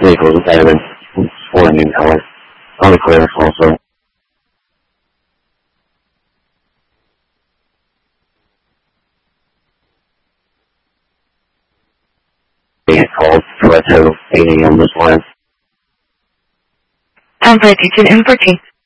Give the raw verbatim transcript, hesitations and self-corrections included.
vehicles with evidence sporting in color. Only clearance also. Being called for a total eighty on this line. Template is in importing.